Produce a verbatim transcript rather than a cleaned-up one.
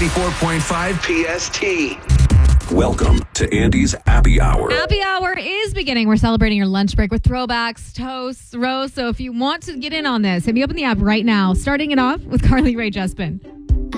ninety-four point five P S T. Welcome to Andy's Happy Hour. Happy Hour is beginning. We're celebrating your lunch break with throwbacks, toasts, roasts. So if you want to get in on this, hit me up in the app right now. Starting it off with Carly Rae Jepsen.